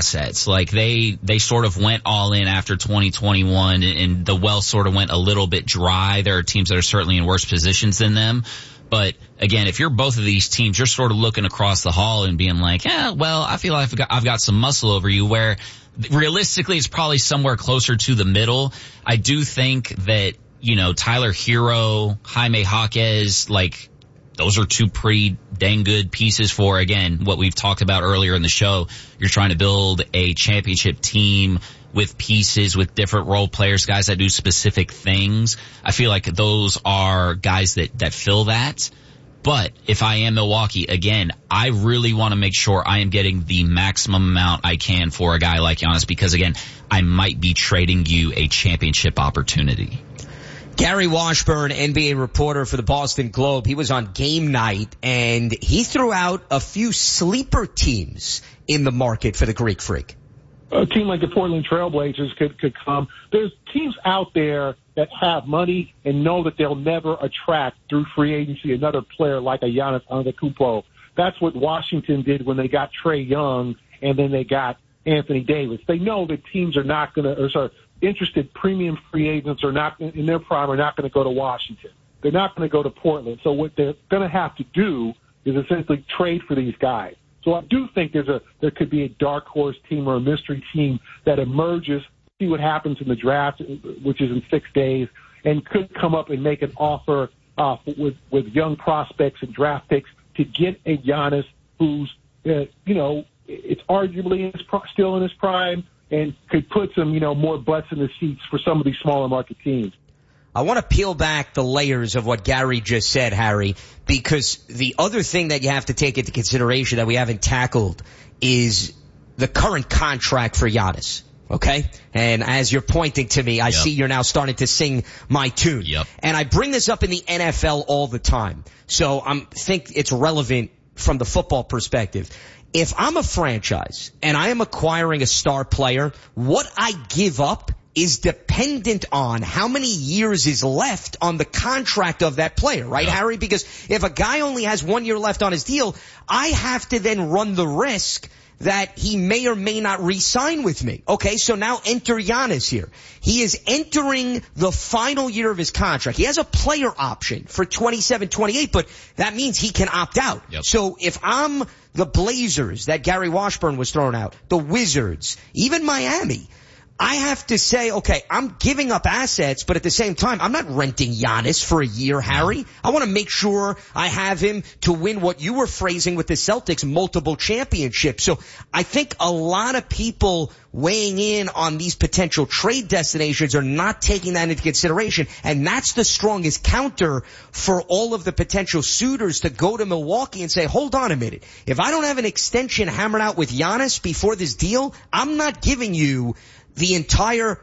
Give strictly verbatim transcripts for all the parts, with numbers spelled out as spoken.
assets. Like they, they sort of went all in after twenty twenty-one, and the well sort of went a little bit dry. There are teams that are certainly in worse positions than them. But again, if you're both of these teams, you're sort of looking across the hall and being like, yeah, well, I feel like I've got, I've got some muscle over you, where realistically it's probably somewhere closer to the middle. I do think that, you know, Tyler Hero, Jaime Jaquez, like, those are two pretty dang good pieces for, again, what we've talked about earlier in the show. You're trying to build a championship team with pieces, with different role players, guys that do specific things. I feel like those are guys that, that fill that. But if I am Milwaukee, again, I really want to make sure I am getting the maximum amount I can for a guy like Giannis, because again, I might be trading you a championship opportunity. Gary Washburn, N B A reporter for the Boston Globe, he was on game night, and he threw out a few sleeper teams in the market for the Greek Freak. A team like the Portland Trailblazers could, could come. There's teams out there that have money and know that they'll never attract through free agency another player like a Giannis Antetokounmpo. That's what Washington did when they got Trae Young and then they got Anthony Davis. They know that teams are not going to, or sorry, interested premium free agents are not in their prime are not going to go to Washington. They're not going to go to Portland. So what they're going to have to do is essentially trade for these guys. So I do think there's a there could be a dark horse team or a mystery team that emerges, see what happens in the draft, which is in six days, and could come up and make an offer uh, with with young prospects and draft picks to get a Giannis who's uh, you know it's arguably in his pro- still in his prime and could put some you know more butts in the seats for some of these smaller market teams. I want to peel back the layers of what Gary just said, Harry, because the other thing that you have to take into consideration that we haven't tackled is the current contract for Giannis. Okay? And as you're pointing to me, I yep. see you're now starting to sing my tune. Yep. And I bring this up in the N F L all the time. So I think it's relevant from the football perspective. If I'm a franchise and I am acquiring a star player, what I give up is dependent on how many years is left on the contract of that player, right, yeah. Harry? Because if a guy only has one year left on his deal, I have to then run the risk that he may or may not re-sign with me. Okay, so now enter Giannis here. He is entering the final year of his contract. He has a player option for twenty-seven twenty-eight, but that means he can opt out. Yep. So if I'm the Blazers that Gary Washburn was throwing out, the Wizards, even Miami, I have to say, okay, I'm giving up assets, but at the same time, I'm not renting Giannis for a year, Harry. I want to make sure I have him to win what you were phrasing with the Celtics, multiple championships. So I think a lot of people weighing in on these potential trade destinations are not taking that into consideration. And that's the strongest counter for all of the potential suitors to go to Milwaukee and say, hold on a minute. If I don't have an extension hammered out with Giannis before this deal, I'm not giving you the entire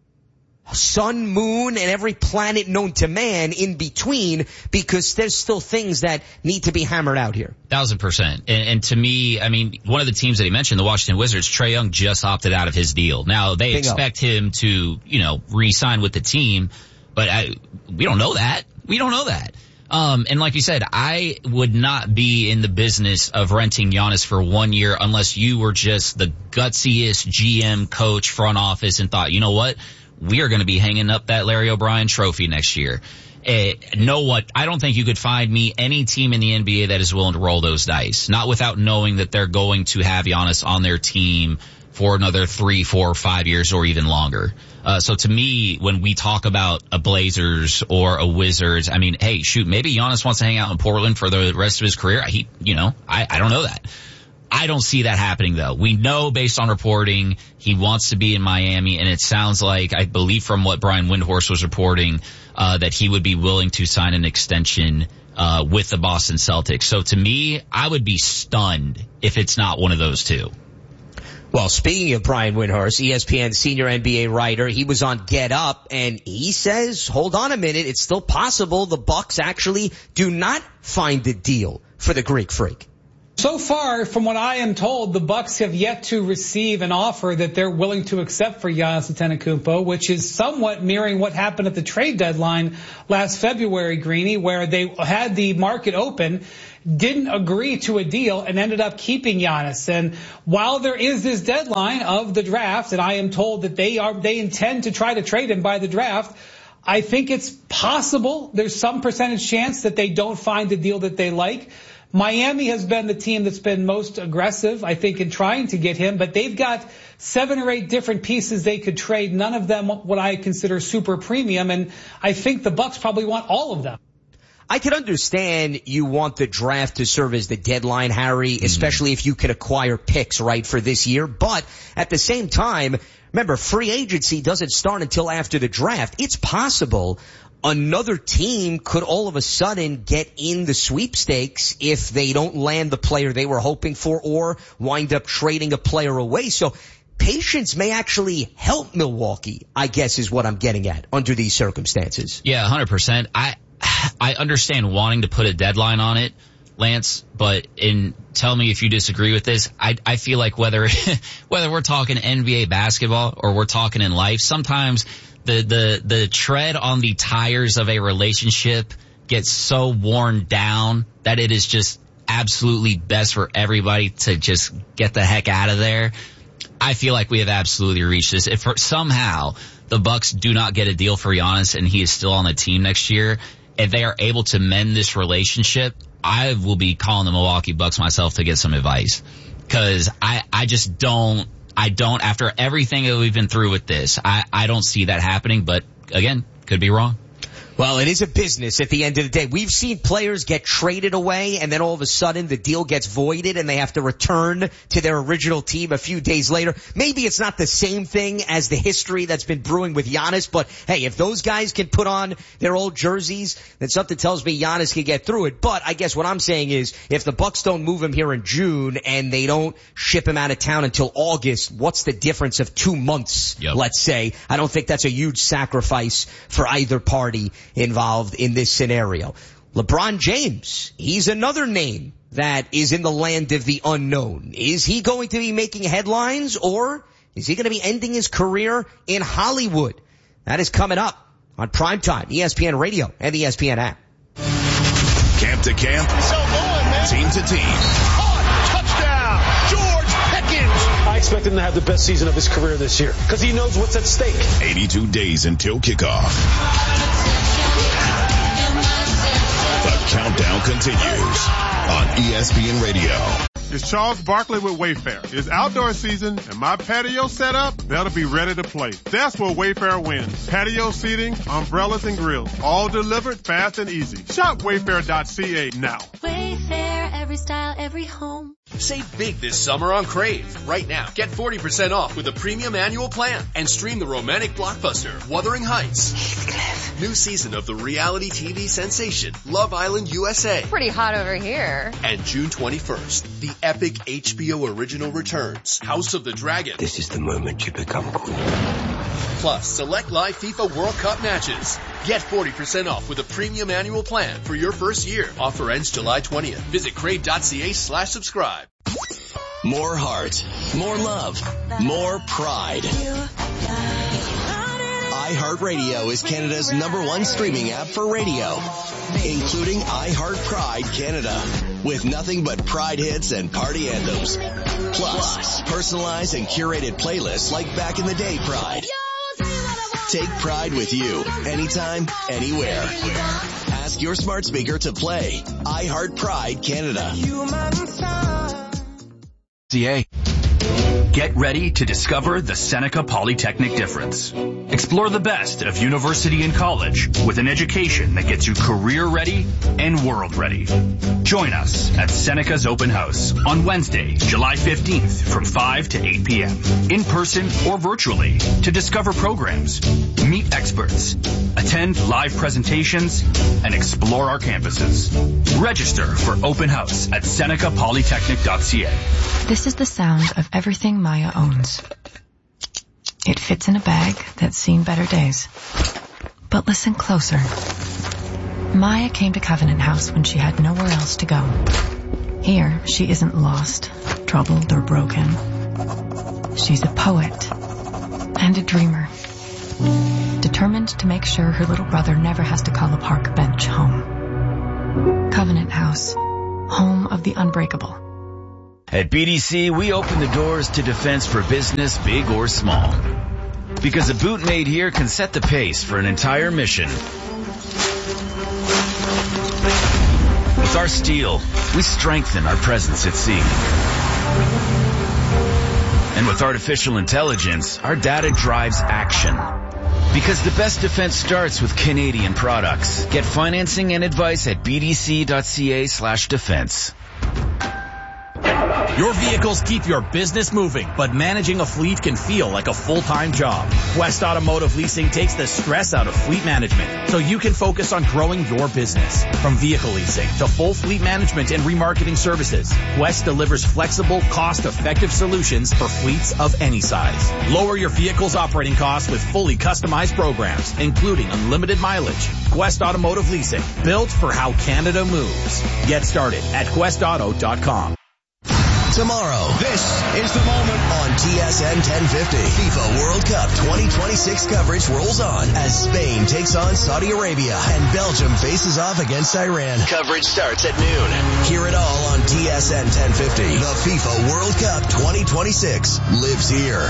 sun, moon, and every planet known to man in between, because there's still things that need to be hammered out here. Thousand percent. And, and to me, I mean, one of the teams that he mentioned, the Washington Wizards, Trae Young just opted out of his deal. Now, they Bingo. expect him to, you know, re-sign with the team, but I, we don't know that. We don't know that. Um, and like you said, I would not be in the business of renting Giannis for one year unless you were just the gutsiest G M, coach, front office, and thought, you know what, we are going to be hanging up that Larry O'Brien trophy next year. Uh, know what? I don't think you could find me any team in the N B A that is willing to roll those dice, not without knowing that they're going to have Giannis on their team for another three, four, five years or even longer. Uh, so to me, when we talk about a Blazers or a Wizards, I mean, hey, shoot, maybe Giannis wants to hang out in Portland for the rest of his career. He, you know, I, I don't know that. I don't see that happening though. We know based on reporting, he wants to be in Miami, and it sounds like, I believe from what Brian Windhorst was reporting, uh, that he would be willing to sign an extension, uh, with the Boston Celtics. So to me, I would be stunned if it's not one of those two. Well, speaking of Brian Windhorst, E S P N senior N B A writer, he was on Get Up, and he says, hold on a minute, it's still possible the Bucks actually do not find a deal for the Greek Freak. So far, from what I am told, the Bucks have yet to receive an offer that they're willing to accept for Giannis Antetokounmpo, which is somewhat mirroring what happened at the trade deadline last February, Greeny, where they had the market open. didn't agree to a deal and ended up keeping Giannis. And while there is this deadline of the draft, and I am told that they are they intend to try to trade him by the draft, I think it's possible there's some percentage chance that they don't find a deal that they like. Miami has been the team that's been most aggressive, I think, in trying to get him, but they've got seven or eight different pieces they could trade, none of them what I consider super premium, and I think the Bucks probably want all of them. I can understand you want the draft to serve as the deadline, Harry, especially if you could acquire picks, right, for this year. But at the same time, remember, free agency doesn't start until after the draft. It's possible another team could all of a sudden get in the sweepstakes if they don't land the player they were hoping for or wind up trading a player away. So patience may actually help Milwaukee, I guess is what I'm getting at under these circumstances. Yeah, one hundred percent. I I understand wanting to put a deadline on it, Lance, but in tell me if you disagree with this. I I feel like whether whether we're talking N B A basketball or we're talking in life, sometimes the the the tread on the tires of a relationship gets so worn down that it is just absolutely best for everybody to just get the heck out of there. I feel like we have absolutely reached this. If for, somehow the Bucks do not get a deal for Giannis and he is still on the team next year, if they are able to mend this relationship, I will be calling the Milwaukee Bucks myself to get some advice. Cause I, I just don't, I don't, after everything that we've been through with this, I, I don't see that happening, but again, could be wrong. Well, it is a business at the end of the day. We've seen players get traded away and then all of a sudden the deal gets voided and they have to return to their original team a few days later. Maybe it's not the same thing as the history that's been brewing with Giannis, but hey, if those guys can put on their old jerseys, then something tells me Giannis can get through it. But I guess what I'm saying is if the Bucks don't move him here in June and they don't ship him out of town until August, what's the difference of two months, yep. let's say? I don't think that's a huge sacrifice for either party involved in this scenario. LeBron James, he's another name that is in the land of the unknown. Is he going to be making headlines or is he going to be ending his career in Hollywood? That is coming up on Primetime, E S P N Radio and the E S P N app. Camp to camp, so going, man. Team to team. Caught, touchdown, George Pickens. I expect him to have the best season of his career this year because he knows what's at stake. eighty-two days until kickoff. The countdown continues on E S P N Radio. It's Charles Barkley with Wayfair. It's outdoor season and my patio set up, that'll be ready to play. That's where Wayfair wins. Patio seating, umbrellas and grills, all delivered fast and easy. Shop wayfair dot c a now. Wayfair, every style, every home. Save big this summer on Crave. Right now, get forty percent off with a premium annual plan and stream the romantic blockbuster Wuthering Heights. Heathcliff. New season of the reality T V sensation Love Island U S A. Pretty hot over here. And June twenty-first, the epic H B O original returns, House of the Dragon. This is the moment you become queen. Plus, select live FIFA World Cup matches. Get forty percent off with a premium annual plan for your first year. Offer ends July twentieth. Visit crave dot c a slash subscribe. More heart, more love, more pride. iHeartRadio is Canada's number one streaming app for radio, including iHeart Pride Canada, with nothing but Pride hits and party anthems. Plus, personalized and curated playlists like Back in the Day Pride. Take Pride with you, anytime, anywhere. Ask your smart speaker to play iHeart Pride Canada. C A. Get ready to discover the Seneca Polytechnic difference. Explore the best of university and college with an education that gets you career ready and world ready. Join us at Seneca's Open House on Wednesday, July fifteenth from five to eight p.m. in person or virtually to discover programs, meet experts, attend live presentations, and explore our campuses. Register for Open House at seneca polytechnic dot c a. This is the sound of everything Maya owns. It fits in a bag that's seen better days. But listen closer. Maya came to Covenant House when she had nowhere else to go. Here, she isn't lost, troubled, or broken. She's a poet and a dreamer, determined to make sure her little brother never has to call a park bench home. Covenant House. home of the unbreakable. At B D C, we open the doors to defense for business, big or small. Because a boot made here can set the pace for an entire mission. With our steel, we strengthen our presence at sea. And with artificial intelligence, our data drives action. Because the best defense starts with Canadian products. Get financing and advice at bdc.ca slash defense. Your vehicles keep your business moving, but managing a fleet can feel like a full-time job. Quest Automotive Leasing takes the stress out of fleet management, so you can focus on growing your business. From vehicle leasing to full fleet management and remarketing services, Quest delivers flexible, cost-effective solutions for fleets of any size. Lower your vehicle's operating costs with fully customized programs, including unlimited mileage. Quest Automotive Leasing, built for how Canada moves. Get started at quest auto dot com. Tomorrow, this is the moment on T S N ten fifty. FIFA World Cup twenty twenty-six coverage rolls on as Spain takes on Saudi Arabia and Belgium faces off against Iran. Coverage starts at noon. Hear it all on T S N ten fifty. The FIFA World Cup twenty twenty-six lives here.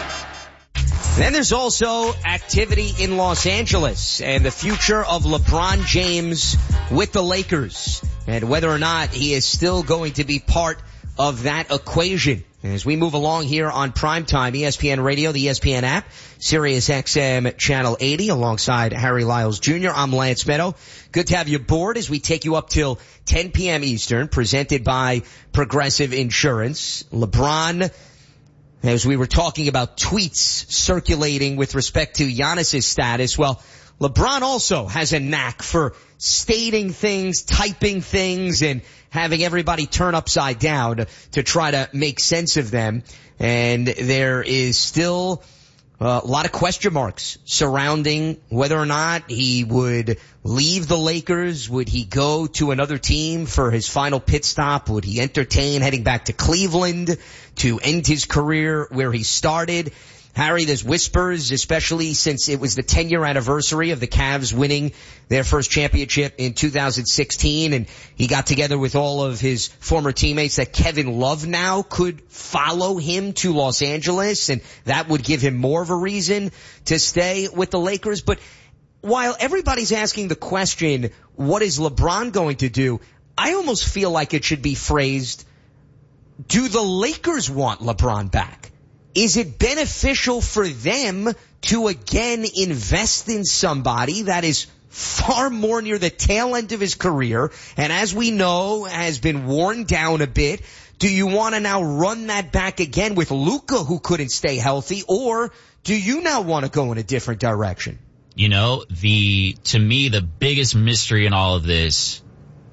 Then there's also activity in Los Angeles and the future of LeBron James with the Lakers and whether or not he is still going to be part of that equation. As we move along here on Primetime, E S P N Radio, the E S P N app, Sirius X M Channel eighty, alongside Harry Lyles Junior I'm Lance Meadow. Good to have you aboard as we take you up till ten p.m. Eastern, presented by Progressive Insurance. LeBron, as we were talking about tweets circulating with respect to Giannis's status, well, LeBron also has a knack for stating things, typing things, and having everybody turn upside down to try to make sense of them. And there is still a lot of question marks surrounding whether or not he would leave the Lakers. Would he go to another team for his final pit stop? Would he entertain heading back to Cleveland to end his career where he started? Harry, there's whispers, especially since it was the ten-year anniversary of the Cavs winning their first championship in two thousand sixteen, and he got together with all of his former teammates, that Kevin Love now could follow him to Los Angeles, and that would give him more of a reason to stay with the Lakers. But while everybody's asking the question, what is LeBron going to do? I almost feel like it should be phrased, do the Lakers want LeBron back? Is it beneficial for them to again invest in somebody that is far more near the tail end of his career and, as we know, has been worn down a bit? Do you want to now run that back again with Luka, who couldn't stay healthy, or do you now want to go in a different direction? You know, the to me, the biggest mystery in all of this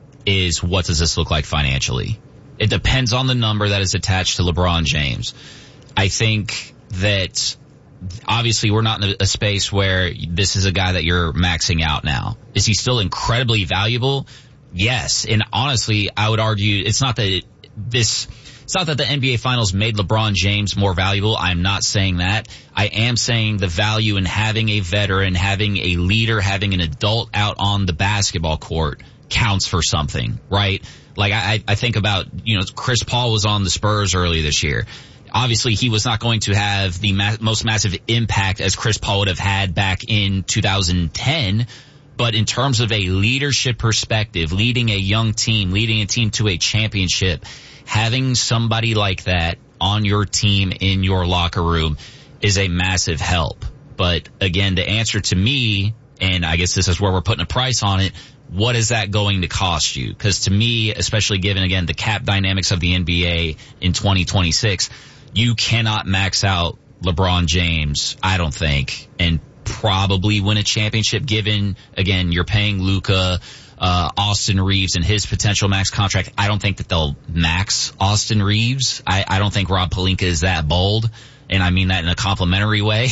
is, what does this look like financially? It depends on the number that is attached to LeBron James. I think that obviously we're not in a space where this is a guy that you're maxing out now. Is he still incredibly valuable? Yes. And honestly, I would argue it's not that it, this, it's not that the N B A Finals made LeBron James more valuable. I'm not saying that. I am saying the value in having a veteran, having a leader, having an adult out on the basketball court counts for something, right? Like I, I think about, you know, Chris Paul was on the Spurs earlier this year. Obviously, he was not going to have the ma- most massive impact as Chris Paul would have had back in two thousand ten. But in terms of a leadership perspective, leading a young team, leading a team to a championship, having somebody like that on your team in your locker room is a massive help. But again, the answer to me, and I guess this is where we're putting a price on it, what is that going to cost you? Because to me, especially given, again, the cap dynamics of the N B A in twenty twenty-six, you cannot max out LeBron James, I don't think, and probably win a championship, given, again, you're paying Luka, uh, Austin Reeves and his potential max contract. I don't think that they'll max Austin Reeves. I, I don't think Rob Pelinka is that bold, and I mean that in a complimentary way.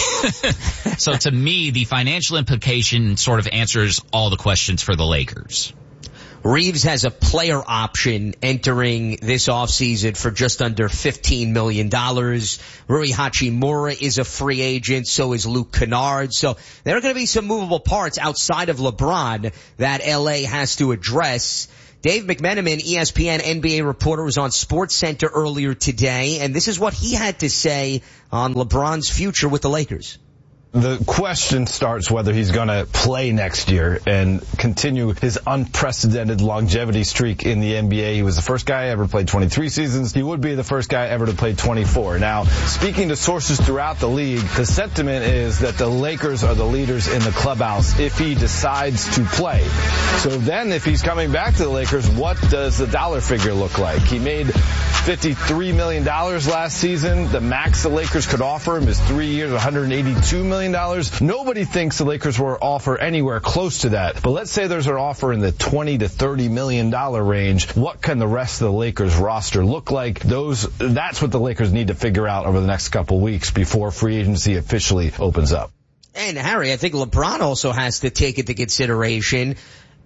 So to me, the financial implication sort of answers all the questions for the Lakers. Reeves has a player option entering this offseason for just under fifteen million dollars. Rui Hachimura is a free agent. So is Luke Kennard. So there are going to be some movable parts outside of LeBron that L A has to address Dave McMenamin, E S P N N B A reporter, was on SportsCenter earlier today, and this is what he had to say on LeBron's future with the Lakers. The question starts whether he's going to play next year and continue his unprecedented longevity streak in the N B A. He was the first guy ever played twenty-three seasons. He would be the first guy ever to play twenty-four. Now, speaking to sources throughout the league, the sentiment is that the Lakers are the leaders in the clubhouse if he decides to play. So then if he's coming back to the Lakers, what does the dollar figure look like? He made fifty-three million dollars last season. The max the Lakers could offer him is three years, one hundred eighty-two million dollars. Nobody thinks the Lakers will offer anywhere close to that. But let's say there's an offer in the twenty to thirty million dollars range. What can the rest of the Lakers roster look like? Those, that's what the Lakers need to figure out over the next couple weeks before free agency officially opens up. And Harry, I think LeBron also has to take into consideration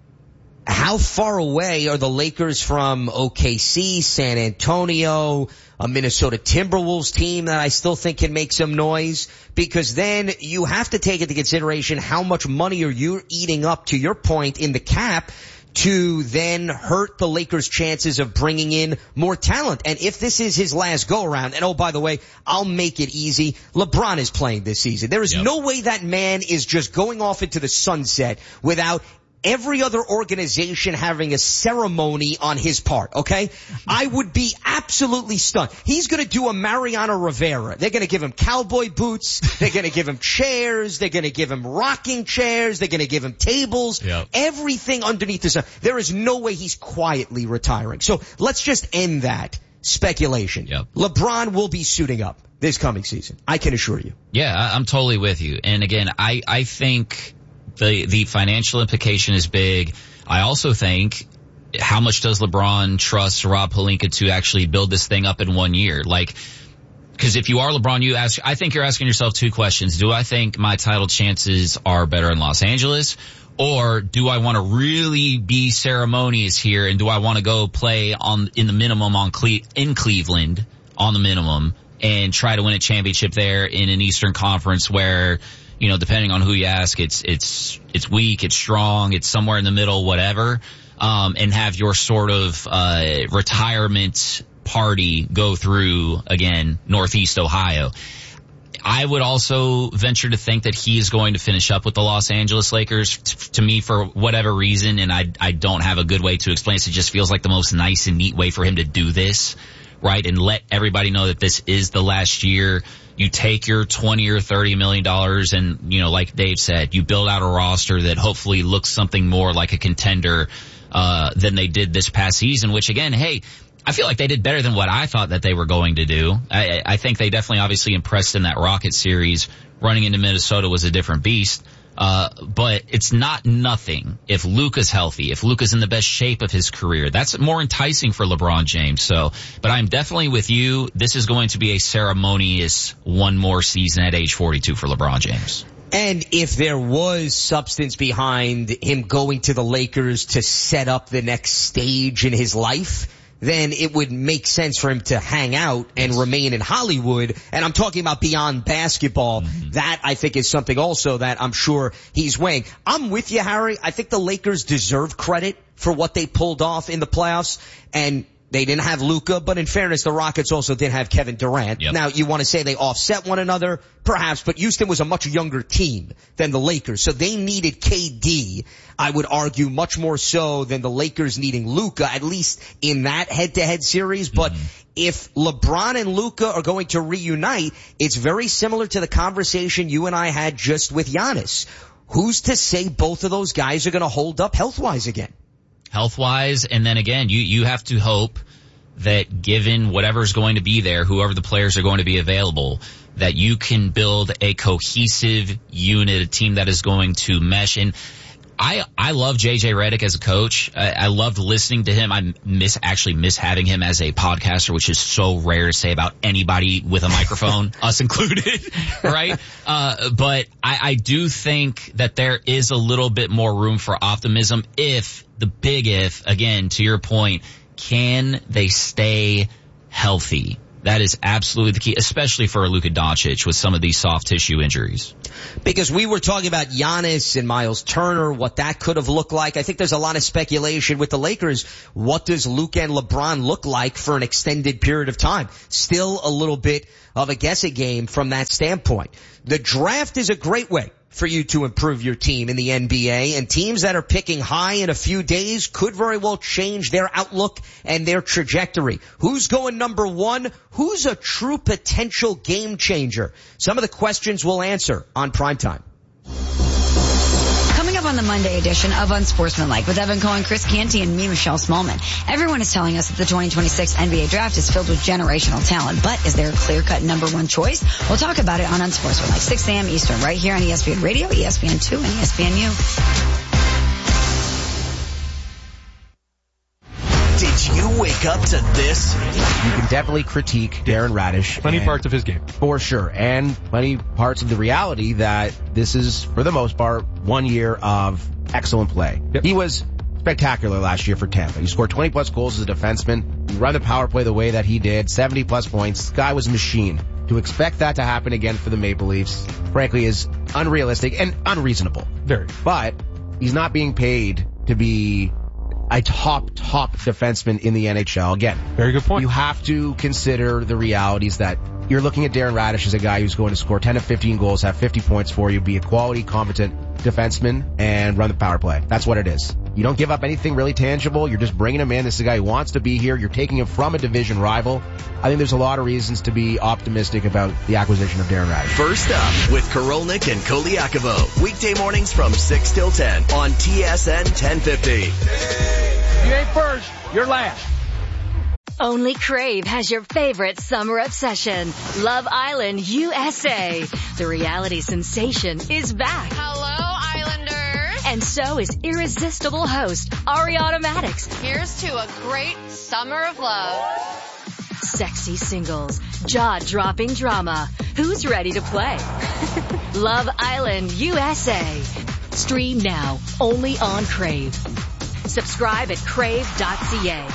how far away are the Lakers from O K C, San Antonio, a Minnesota Timberwolves team that I still think can make some noise? Because then you have to take into consideration how much money are you eating up, to your point, in the cap to then hurt the Lakers' chances of bringing in more talent. And if this is his last go-around, and oh, by the way, I'll make it easy, LeBron is playing this season. There is yep. no way that man is just going off into the sunset without every other organization having a ceremony on his part, okay? I would be absolutely stunned. He's gonna do a Mariano Rivera. They're gonna give him cowboy boots. They're gonna give him chairs. They're gonna give him rocking chairs. They're gonna give him tables. Yep. Everything underneath the sun. There is no way he's quietly retiring. So let's just end that speculation. Yep. LeBron will be suiting up this coming season. I can assure you. Yeah, I'm totally with you. And again, I, I think The, the financial implication is big. I also think, how much does LeBron trust Rob Pelinka to actually build this thing up in one year? Like, because if you are LeBron, you ask, I think you're asking yourself two questions. Do I think my title chances are better in Los Angeles? Or do I want to really be ceremonious here, and do I want to go play on, in the minimum on Cle- in Cleveland on the minimum and try to win a championship there in an Eastern Conference where, you know, depending on who you ask, it's, it's, it's weak, it's strong, it's somewhere in the middle, whatever, um, and have your sort of, uh, retirement party go through, again, Northeast Ohio. I would also venture to think that he is going to finish up with the Los Angeles Lakers. T- to me, for whatever reason, and I, I don't have a good way to explain this, it just feels like the most nice and neat way for him to do this, right? And let everybody know that this is the last year. You take your twenty or thirty million dollars and, you know, like Dave said, you build out a roster that hopefully looks something more like a contender, uh, than they did this past season, which again, hey, I feel like they did better than what I thought that they were going to do. I, I think they definitely obviously impressed in that Rocket series. Running into Minnesota was a different beast. Uh, but it's not nothing if Luka's healthy, if Luka's in the best shape of his career. That's more enticing for LeBron James. So, but I'm definitely with you. This is going to be a ceremonious one more season at age forty-two for LeBron James. And if there was substance behind him going to the Lakers to set up the next stage in his life, then it would make sense for him to hang out and remain in Hollywood. And I'm talking about beyond basketball. Mm-hmm. That, I think, is something also that I'm sure he's weighing. I'm with you, Harry. I think the Lakers deserve credit for what they pulled off in the playoffs. And they didn't have Luka, but in fairness, the Rockets also didn't have Kevin Durant. Yep. Now, you want to say they offset one another? Perhaps, but Houston was a much younger team than the Lakers, so they needed K D, I would argue, much more so than the Lakers needing Luka, at least in that head-to-head series. But mm-hmm. if LeBron and Luka are going to reunite, it's very similar to the conversation you and I had just with Giannis. Who's to say both of those guys are going to hold up health-wise again? Health-wise, and then again, you, you have to hope that given whatever's going to be there, whoever the players are going to be available, that you can build a cohesive unit, a team that is going to mesh. And I, I love J J Redick as a coach. I, I loved listening to him. I miss, actually miss having him as a podcaster, which is so rare to say about anybody with a microphone, us included, right? Uh, but I, I do think that there is a little bit more room for optimism if, the big if, again, to your point, can they stay healthy? That is absolutely the key, especially for Luka Doncic with some of these soft tissue injuries. Because we were talking about Giannis and Miles Turner, what that could have looked like. I think there's a lot of speculation with the Lakers. What does Luka and LeBron look like for an extended period of time? Still a little bit of a guessing game from that standpoint. The draft is a great way for you to improve your team in the N B A, and teams that are picking high in a few days could very well change their outlook and their trajectory. Who's going number one? Who's a true potential game changer? Some of the questions we'll answer on Primetime. Coming up on the Monday edition of Unsportsmanlike with Evan Cohen, Chris Canty, and me, Michelle Smallman. Everyone is telling us that the twenty twenty-six N B A draft is filled with generational talent, but is there a clear-cut number one choice? We'll talk about it on Unsportsmanlike, six a.m. Eastern, right here on E S P N Radio, E S P N two, and E S P N U. Did you wake up to this? You can definitely critique Darren Radish. Plenty parts of his game. For sure. And plenty parts of the reality that this is, for the most part, one year of excellent play. Yep. He was spectacular last year for Tampa. He scored twenty plus goals as a defenseman. He ran the power play the way that he did, seventy plus points. The guy was a machine. To expect that to happen again for the Maple Leafs, frankly, is unrealistic and unreasonable. Very. But he's not being paid to be a top, top defenseman in the N H L. Again, very good point. You have to consider the realities that you're looking at Darren Radish as a guy who's going to score ten to fifteen goals, have fifty points for you, be a quality, competent defenseman, and run the power play. That's what it is. You don't give up anything really tangible. You're just bringing him in. This is a guy who wants to be here. You're taking him from a division rival. I think there's a lot of reasons to be optimistic about the acquisition of Darren Radish. First up with Korolnik and Koliakovo. Weekday mornings from six till ten on T S N ten fifty. You ain't first, you're last. Only Crave has your favorite summer obsession. Love Island U S A. The reality sensation is back. Hello, Islanders. And so is irresistible host Ariana Madix. Here's to a great summer of love. Sexy singles, jaw-dropping drama. Who's ready to play? Love Island U S A. Stream now, only on Crave. Subscribe at crave dot c a.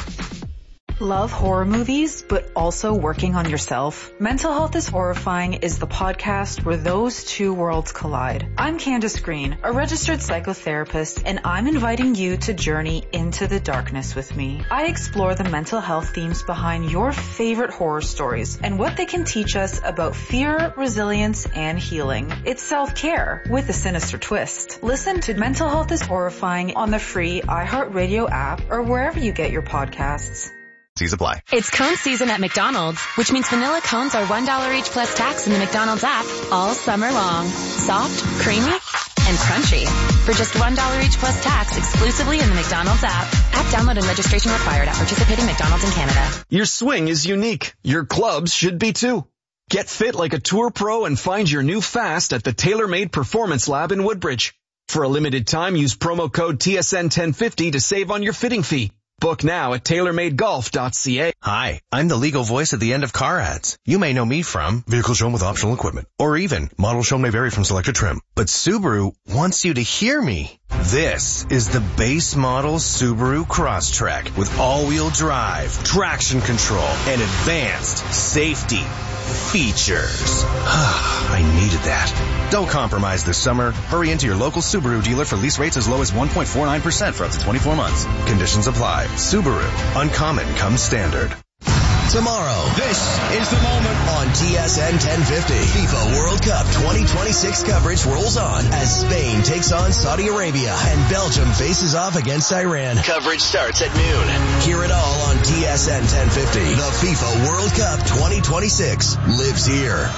Love horror movies, but also working on yourself? Mental Health is Horrifying is the podcast where those two worlds collide. I'm Candace Green, a registered psychotherapist, and I'm inviting you to journey into the darkness with me. I explore the mental health themes behind your favorite horror stories and what they can teach us about fear, resilience, and healing. It's self-care with a sinister twist. Listen to Mental Health is Horrifying on the free iHeartRadio app or wherever you get your podcasts. Apply. It's cone season at McDonald's, which means vanilla cones are one dollar each plus tax in the McDonald's app all summer long. Soft, creamy, and crunchy. For just one dollar each plus tax exclusively in the McDonald's app. App download and registration required at participating McDonald's in Canada. Your swing is unique. Your clubs should be too. Get fit like a tour pro and find your new fast at the TaylorMade Performance Lab in Woodbridge. For a limited time, use promo code T S N ten fifty to save on your fitting fee. Book now at tailor made golf dot c a. Hi, I'm the legal voice at the end of car ads. You may know me from vehicle shown with optional equipment, or even model shown may vary from selected trim. But Subaru wants you to hear me. This is the base model Subaru Crosstrek with all-wheel drive, traction control, and advanced safety features. I needed that. Don't compromise this summer. Hurry into your local Subaru dealer for lease rates as low as one point four nine percent for up to twenty-four months. Conditions apply. Subaru. Uncommon comes standard. Tomorrow, this is the moment on T S N ten fifty. FIFA World Cup twenty twenty-six coverage rolls on as Spain takes on Saudi Arabia and Belgium faces off against Iran. Coverage starts at noon. Hear it all on T S N ten fifty. The FIFA World Cup twenty twenty-six lives here.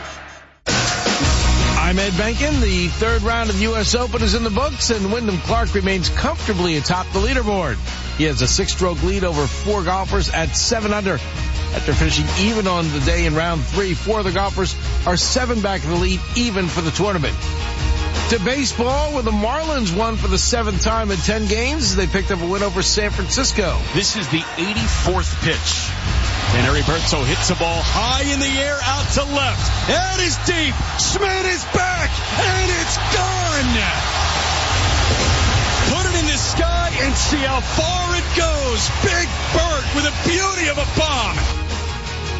I'm Ed Benkin. The third round of the U S Open is in the books, and Wyndham Clark remains comfortably atop the leaderboard. He has a six-stroke lead over four golfers at seven under. After finishing even on the day in round three, four of the golfers are seven back in the lead, even for the tournament. To baseball, where the Marlins won for the seventh time in ten games, they picked up a win over San Francisco. This is the eighty-fourth pitch. And Heriberto hits a ball high in the air out to left. It is deep. Schmidt is back. And it's gone. Put it in the sky and see how far it goes. Big Bert with a beauty of a bomb.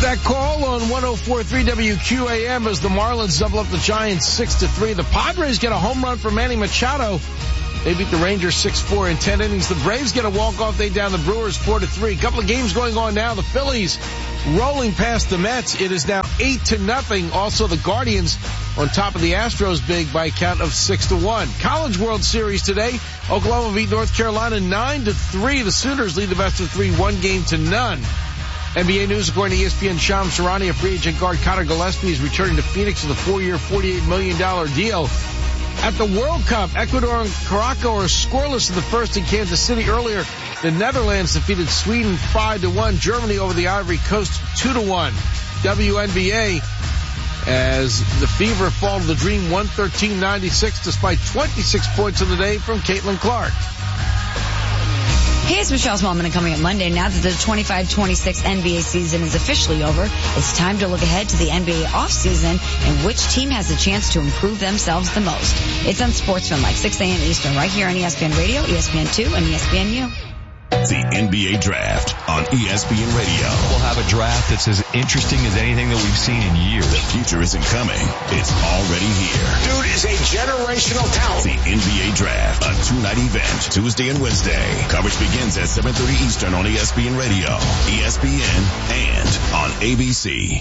that call on one oh four point three W Q A M as the Marlins double up the Giants six to three. The Padres get a home run from Manny Machado. They beat the Rangers six four in ten innings. The Braves get a walk-off day down the Brewers four to three. A couple of games going on now. The Phillies rolling past the Mets. It is now eight to nothing. Also, the Guardians on top of the Astros big by a count of six to one. College World Series today. Oklahoma beat North Carolina nine to three. The Sooners lead the best of three, one game to none. N B A news according to E S P N, Shams Charania, a free agent guard Connor Gillespie is returning to Phoenix with a four-year, forty-eight million dollars deal. At the World Cup, Ecuador and Morocco are scoreless in the first in Kansas City. Earlier, the Netherlands defeated Sweden five to one. Germany over the Ivory Coast two to one. W N B A, as the Fever fall to the Dream one thirteen ninety-six despite twenty-six points in the day from Caitlin Clark. Hey, it's Michelle Smallman, and coming up Monday, now that the twenty-five twenty-six N B A season is officially over, it's time to look ahead to the N B A offseason and which team has a chance to improve themselves the most. It's on Sportsman, like six a.m. Eastern, right here on E S P N Radio, E S P N two, and E S P N U. The N B A Draft on E S P N Radio. We'll have a draft that's as interesting as anything that we've seen in years. The future isn't coming. It's already here. Dude is a generational talent. The N B A Draft, a two-night event, Tuesday and Wednesday. Coverage begins at seven thirty Eastern on E S P N Radio, E S P N, and on A B C.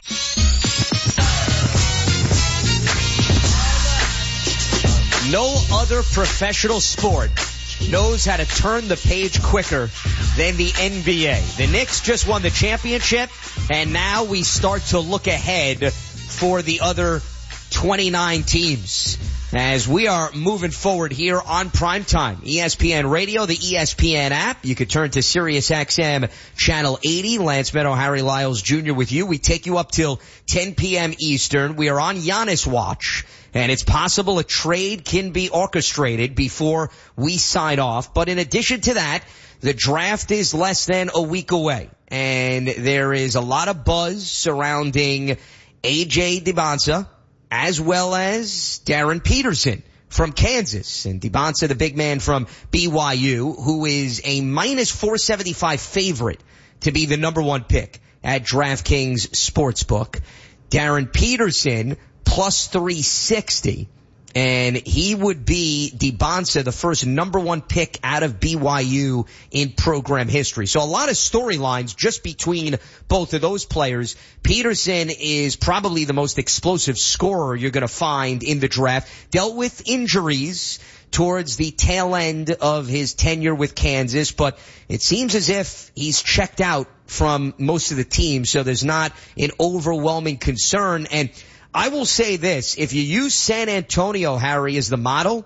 No other professional sport knows how to turn the page quicker than the N B A. The Knicks just won the championship, and now we start to look ahead for the other twenty-nine teams as we are moving forward here on Primetime. E S P N Radio, the E S P N app. You could turn to Sirius X M Channel eighty. Lance Meadow, Harry Lyles Junior with you. We take you up till ten p.m. Eastern. We are on Giannis watch, and it's possible a trade can be orchestrated before we sign off. But in addition to that, the draft is less than a week away, and there is a lot of buzz surrounding A J Dybantsa as well as Darren Peterson from Kansas. And Dybantsa, the big man from B Y U, who is a minus four seventy-five favorite to be the number one pick at DraftKings Sportsbook. Darren Peterson, plus three sixty, and he would be Dybantsa, the first number one pick out of B Y U in program history. So a lot of storylines just between both of those players. Peterson is probably the most explosive scorer you're going to find in the draft. Dealt with injuries towards the tail end of his tenure with Kansas, but it seems as if he's checked out from most of the teams, so there's not an overwhelming concern. And I will say this, if you use San Antonio, Harry, as the model,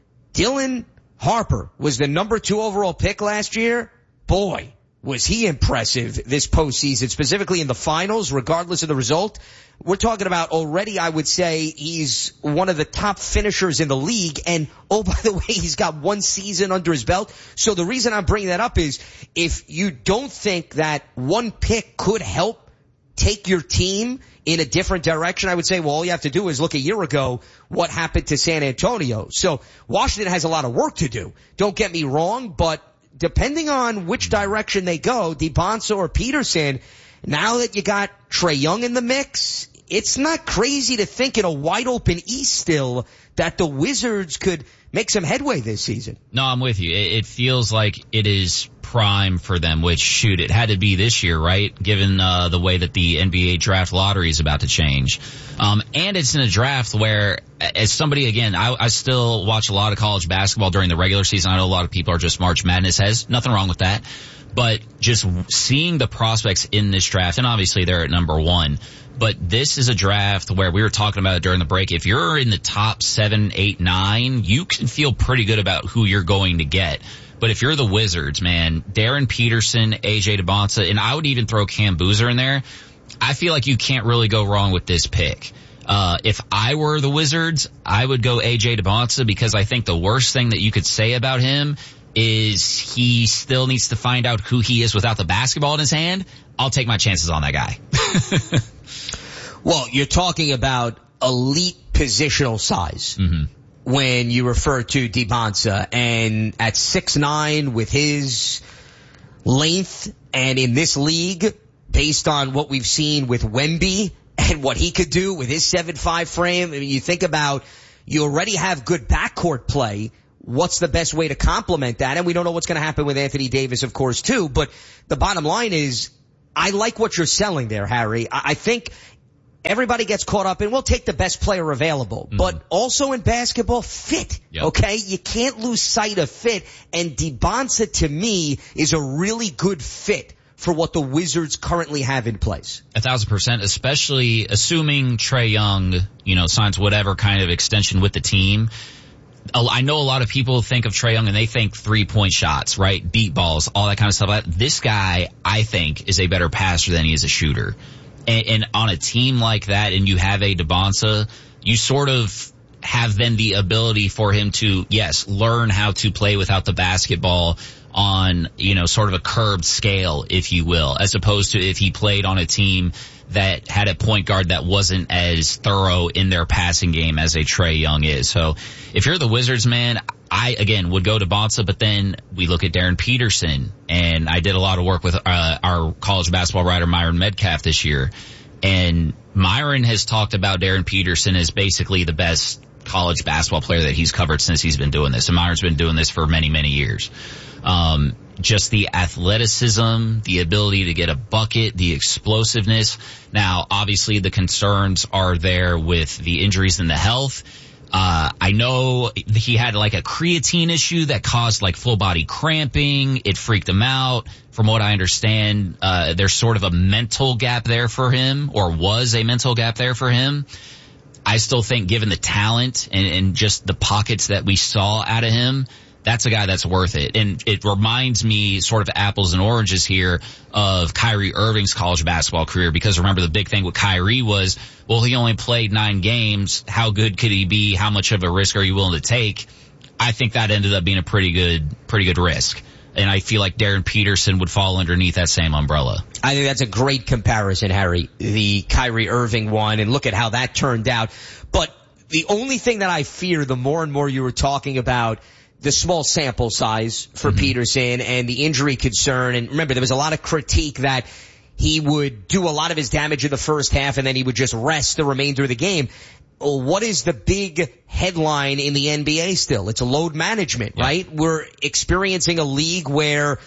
Dylan Harper was the number two overall pick last year. Boy, was he impressive this postseason, specifically in the finals, regardless of the result. We're talking about already, I would say, he's one of the top finishers in the league. And, oh, by the way, he's got one season under his belt. So the reason I'm bringing that up is if you don't think that one pick could help take your team in a different direction, I would say, well, all you have to do is look a year ago what happened to San Antonio. So Washington has a lot of work to do. Don't get me wrong, but depending on which direction they go, Dybantsa or Peterson, now that you got Trae Young in the mix, it's not crazy to think in a wide open East still that the Wizards could make some headway this season. No, I'm with you. It, it feels like it is prime for them, which, shoot, it had to be this year, right? Given uh, the way that the N B A draft lottery is about to change. Um, and it's in a draft where, as somebody, again, I, I still watch a lot of college basketball during the regular season. I know a lot of people are just March Madness heads. Nothing wrong with that. But just seeing the prospects in this draft, and obviously they're at number one, but this is a draft where we were talking about it during the break. If you're in the top seven, eight, nine, you can feel pretty good about who you're going to get. But if you're the Wizards, man, Darren Peterson, A J Dybantsa, and I would even throw Cam Boozer in there, I feel like you can't really go wrong with this pick. Uh, if I were the Wizards, I would go A J Dybantsa because I think the worst thing that you could say about him is he still needs to find out who he is without the basketball in his hand. I'll take my chances on that guy. Well, you're talking about elite positional size. Mm-hmm. When you refer to Dybantsa, and at six nine with his length and in this league, based on what we've seen with Wemby and what he could do with his seven five frame. I mean, you think about, you already have good backcourt play. What's the best way to complement that? And we don't know what's going to happen with Anthony Davis, of course, too. But the bottom line is, I like what you're selling there, Harry. I think everybody gets caught up in, we'll take the best player available. Mm-hmm. But also in basketball, fit. Yep. Okay? You can't lose sight of fit. And DeBonsa, to me, is a really good fit for what the Wizards currently have in place. A thousand percent, especially assuming Trae Young, you know, signs whatever kind of extension with the team. I know a lot of people think of Trae Young and they think three-point shots, right? Beat balls, all that kind of stuff. This guy, I think, is a better passer than he is a shooter. And, and on a team like that, and you have a DeBonsa, you sort of have then the ability for him to, yes, learn how to play without the basketball on, you know, sort of a curbed scale, if you will, as opposed to if he played on a team that had a point guard that wasn't as thorough in their passing game as a Trae Young is. So if you're the Wizards, man, I, again, would go to Bonsa, but then we look at Darren Peterson, and I did a lot of work with uh, our college basketball writer Myron Metcalf this year, and Myron has talked about Darren Peterson as basically the best college basketball player that he's covered since he's been doing this, and Myron's been doing this for many, many years. Um, just the athleticism, the ability to get a bucket, the explosiveness. Now, obviously, the concerns are there with the injuries and the health. Uh, I know he had like a creatine issue that caused like full body cramping. It freaked him out. From what I understand, uh, there's sort of a mental gap there for him, or was a mental gap there for him. I still think, given the talent and, and just the pockets that we saw out of him, that's a guy that's worth it. And it reminds me, sort of apples and oranges here, of Kyrie Irving's college basketball career, because remember, the big thing with Kyrie was, well, he only played nine games. How good could he be? How much of a risk are you willing to take? I think that ended up being a pretty good, pretty good risk. And I feel like Darren Peterson would fall underneath that same umbrella. I think that's a great comparison, Harry, the Kyrie Irving one, and look at how that turned out. But the only thing that I fear, the more and more you were talking about the small sample size for mm-hmm. Peterson and the injury concern, and remember, there was a lot of critique that he would do a lot of his damage in the first half and then he would just rest the remainder of the game. What is the big headline in the N B A still? It's a load management, yeah. right? We're experiencing a league where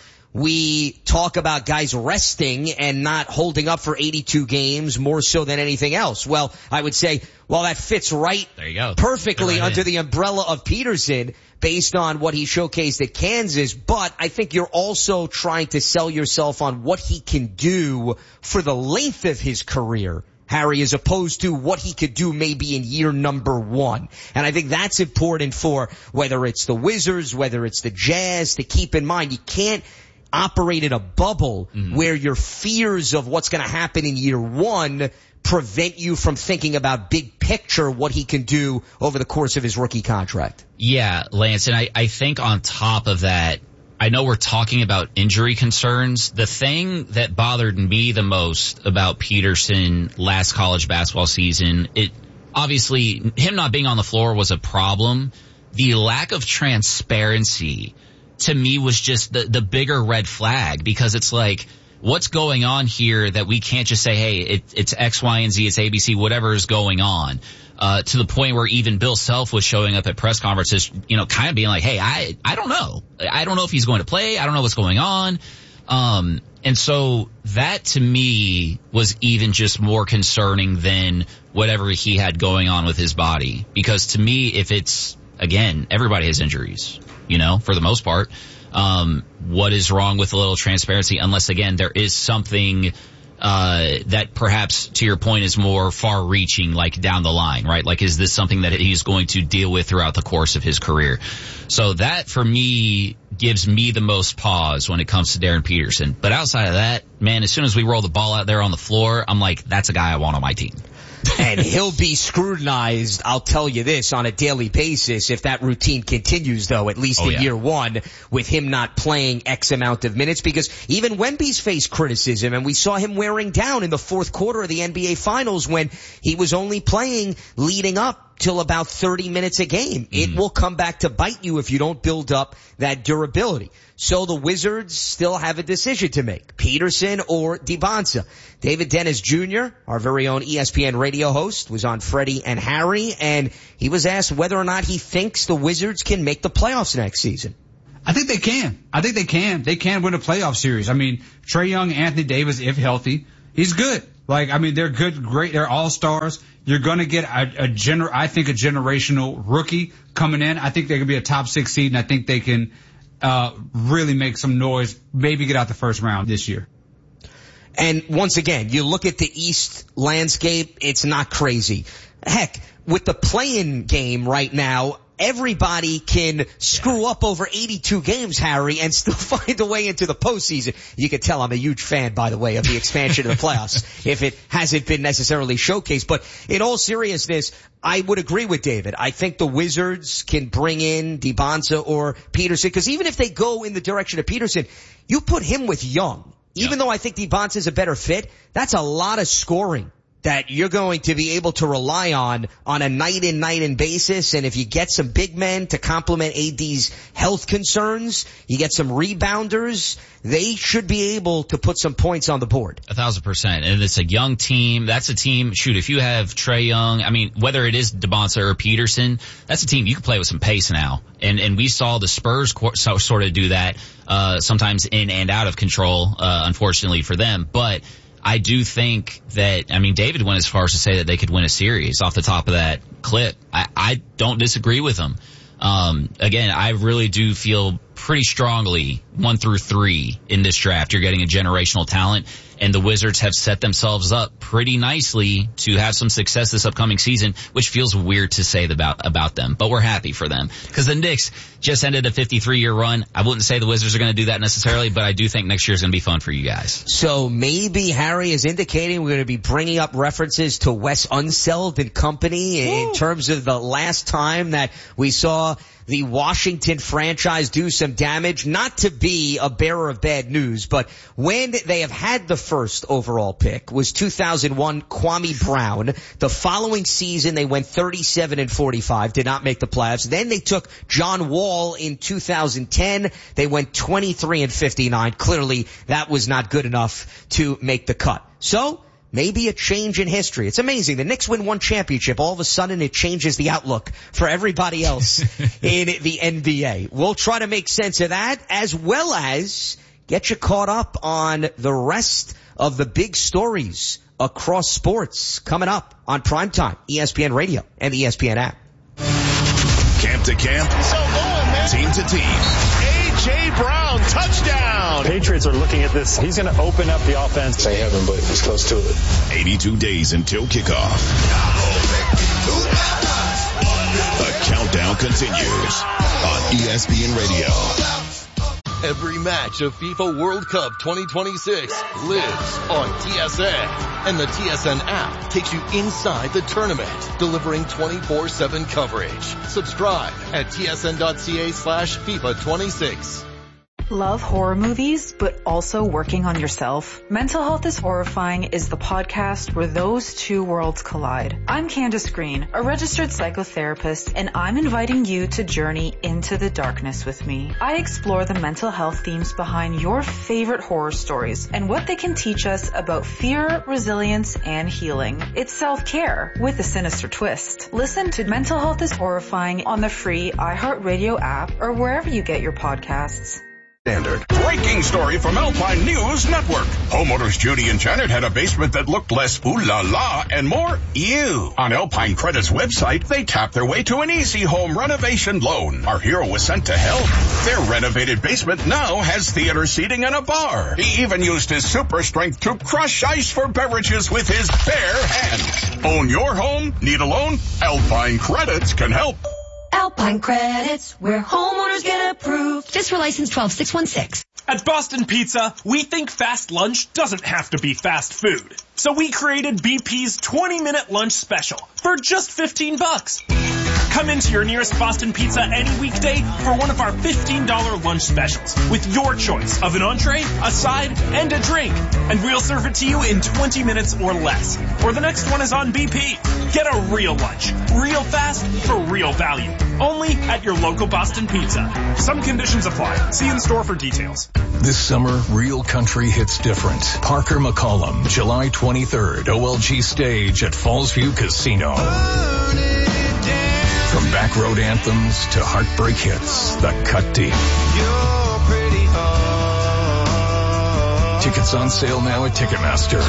we talk about guys resting and not holding up for eighty-two games more so than anything else. Well, I would say, well, that fits right there you go. perfectly right under in. the umbrella of Peterson based on what he showcased at Kansas. But I think you're also trying to sell yourself on what he can do for the length of his career, Harry, as opposed to what he could do maybe in year number one. And I think that's important for whether it's the Wizards, whether it's the Jazz, to keep in mind. You can't operate in a bubble mm-hmm. where your fears of what's going to happen in year one prevent you from thinking about big picture, what he can do over the course of his rookie contract. Yeah, Lance, and I, I think on top of that, I know we're talking about injury concerns. The thing that bothered me the most about Peterson last college basketball season, it obviously, him not being on the floor was a problem. The lack of transparency, to me, was just the, the bigger red flag, because it's like, what's going on here that we can't just say, hey, it, it's X, Y, and Z, it's A B C, whatever is going on, uh, to the point where even Bill Self was showing up at press conferences, you know, kind of being like, hey, I, I don't know. I don't know if he's going to play. I don't know what's going on. Um, and so that to me was even just more concerning than whatever he had going on with his body. Because to me, if it's, again, everybody has injuries, you know, for the most part. Um, what is wrong with a little transparency, unless, again, there is something uh that perhaps, to your point, is more far-reaching, like down the line, right? Like, is this something that he's going to deal with throughout the course of his career? So that, for me, gives me the most pause when it comes to Darren Peterson. But outside of that, man, as soon as we roll the ball out there on the floor, I'm like, that's a guy I want on my team. And he'll be scrutinized, I'll tell you this, on a daily basis if that routine continues, though, at least oh, in yeah. year one, with him not playing X amount of minutes. Because even Wemby's faced criticism, and we saw him wearing down in the fourth quarter of the N B A Finals when he was only playing leading up till about thirty minutes a game. Mm. It will come back to bite you if you don't build up that durability. So the Wizards still have a decision to make, Peterson or DiBanza. David Dennis Junior, our very own E S P N radio host, was on Freddie and Harry, and he was asked whether or not he thinks the Wizards can make the playoffs next season. I think they can. I think they can. They can win a playoff series. I mean, Trae Young, Anthony Davis, if healthy, he's good. Like, I mean, they're good, great. They're all stars. You're going to get a, a gener, I think a generational rookie coming in. I think they can be a top six seed, and I think they can, uh, really make some noise, maybe get out the first round this year. And once again, you look at the East landscape, it's not crazy. Heck, with the play-in game right now, everybody can screw up over eighty-two games, Harry, and still find a way into the postseason. You can tell I'm a huge fan, by the way, of the expansion of the playoffs, if it hasn't been necessarily showcased. But in all seriousness, I would agree with David. I think the Wizards can bring in DiBanza or Peterson, because even if they go in the direction of Peterson, you put him with Young. Even yeah. though I think DiBanza is a better fit, that's a lot of scoring that you're going to be able to rely on on a night in, night in basis. And if you get some big men to complement A D's health concerns, you get some rebounders, they should be able to put some points on the board. A thousand percent. And it's a young team. That's a team, shoot, if you have Trae Young, I mean, whether it is DiBanza or Peterson, that's a team you can play with some pace now. And, and we saw the Spurs sort of do that, uh, sometimes in and out of control, uh, unfortunately for them. But I do think that, I mean, David went as far as to say that they could win a series off the top of that clip. I, I don't disagree with him. Um, again, I really do feel pretty strongly one through three in this draft. You're getting a generational talent, and the Wizards have set themselves up pretty nicely to have some success this upcoming season, which feels weird to say about, about them, but we're happy for them. Cause the Knicks just ended a fifty-three year run. I wouldn't say the Wizards are going to do that necessarily, but I do think next year is going to be fun for you guys. So maybe Harry is indicating we're going to be bringing up references to Wes Unseld and company Woo. in terms of the last time that we saw the Washington franchise do some damage. Not to be a bearer of bad news, but when they have had the first overall pick was two thousand one, Kwame Brown. The following season they went thirty-seven and forty-five, did not make the playoffs. Then they took John Wall in two thousand ten. They went twenty-three and fifty-nine. Clearly that was not good enough to make the cut. So maybe a change in history. It's amazing. The Knicks win one championship. All of a sudden it changes the outlook for everybody else in the N B A. We'll try to make sense of that, as well as get you caught up on the rest of the big stories across sports coming up on Primetime, E S P N Radio and the E S P N app. Camp to camp, so going, man. Team to team. A J. Brown, touchdown. Patriots are looking at this. He's going to open up the offense. They haven't, but it's close to it. eighty-two days until kickoff. The countdown continues on E S P N Radio. Every match of FIFA World Cup twenty twenty-six lives on T S N. And the T S N app takes you inside the tournament, delivering twenty-four seven coverage. Subscribe at tsn.ca slash FIFA 26. Love horror movies, but also working on yourself? Mental Health is Horrifying is the podcast where those two worlds collide. I'm Candace Green, a registered psychotherapist, and I'm inviting you to journey into the darkness with me. I explore the mental health themes behind your favorite horror stories and what they can teach us about fear, resilience, and healing. It's self-care with a sinister twist. Listen to Mental Health is Horrifying on the free iHeartRadio app or wherever you get your podcasts. Standard. Breaking story from Alpine News Network. Homeowners Judy and Janet had a basement that looked less ooh la la and more ew. On Alpine Credit's website, they tapped their way to an easy home renovation loan. Our hero was sent to help. Their renovated basement now has theater seating and a bar. He even used his super strength to crush ice for beverages with his bare hands. Own your home? Need a loan? Alpine Credits can help. Alpine Credits, where homeowners get approved. FISRA license twelve six one six. At Boston Pizza, we think fast lunch doesn't have to be fast food. So we created B P's twenty minute lunch special for just fifteen bucks. Come into your nearest Boston Pizza any weekday for one of our fifteen dollars lunch specials with your choice of an entree, a side, and a drink. And we'll serve it to you in twenty minutes or less. Or the next one is on B P. Get a real lunch, real fast, for real value. Only at your local Boston Pizza. Some conditions apply. See in store for details. This summer, real country hits different. Parker McCollum, July twenty-third, O L G stage at Fallsview Casino. From back road anthems to heartbreak hits that cut deep. Tickets on sale now at Ticketmaster.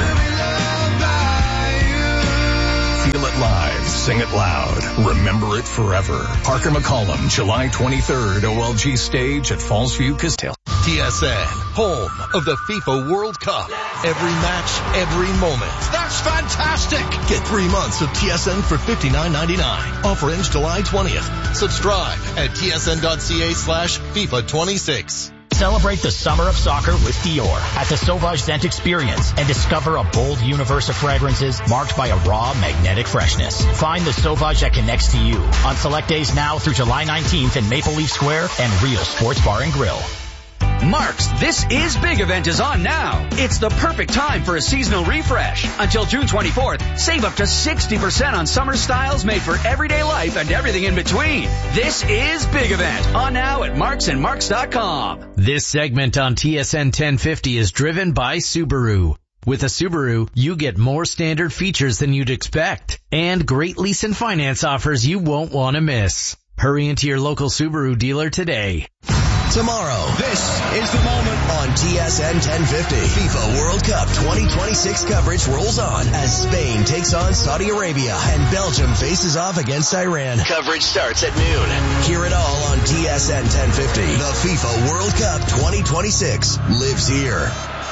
Feel it live, sing it loud, remember it forever. Parker McCollum, July twenty-third, O L G stage at Fallsview Casino. T S N, home of the FIFA World Cup. Every match, every moment. That's fantastic. Get three months of T S N for fifty-nine ninety-nine. Offer ends July twentieth. Subscribe at tsn.ca slash FIFA 26. Celebrate the summer of soccer with Dior at the Sauvage Scent Experience and discover a bold universe of fragrances marked by a raw, magnetic freshness. Find the Sauvage that connects to you on select days now through July nineteenth in Maple Leaf Square and Real Sports Bar and Grill. Mark's This Is Big event is on now. It's the perfect time for a seasonal refresh. Until June twenty-fourth, save up to sixty percent on summer styles made for everyday life and everything in between. This is Big event on now at marks and marks dot com. This segment on T S N ten fifty is driven by Subaru. With a Subaru, you get more standard features than you'd expect and great lease and finance offers you won't want to miss. Hurry into your local Subaru dealer today. Tomorrow, this is the moment on T S N ten fifty. FIFA World Cup twenty twenty-six coverage rolls on as Spain takes on Saudi Arabia and Belgium faces off against Iran. Coverage starts at noon. Hear it all on T S N ten fifty. The FIFA World Cup twenty twenty-six lives here.